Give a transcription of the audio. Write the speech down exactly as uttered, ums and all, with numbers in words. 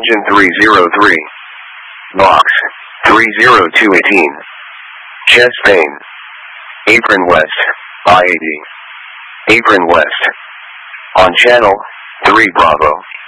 Engine three zero three. Box three zero two eighteen. Chest pane. Apron West, I eighty. Apron West. On channel three Bravo.